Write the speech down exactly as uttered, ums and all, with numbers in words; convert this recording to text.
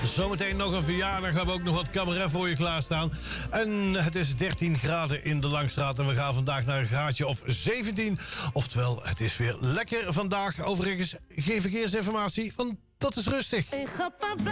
Zometeen nog een verjaardag. We hebben ook nog wat cabaret voor je klaarstaan. En het is dertien graden in de Langstraat. En we gaan vandaag naar een graadje of zeventien. Oftewel, het is weer lekker vandaag. Overigens, geen verkeersinformatie, want dat is rustig.